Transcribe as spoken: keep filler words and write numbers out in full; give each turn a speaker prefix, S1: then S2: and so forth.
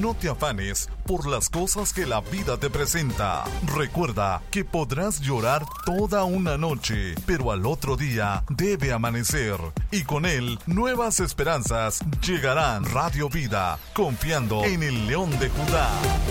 S1: No te afanes por las cosas que la vida te presenta. Recuerda que podrás llorar toda una noche, pero al otro día debe amanecer. Y con él, nuevas esperanzas llegarán. Radio Vida, confiando en el León de Judá.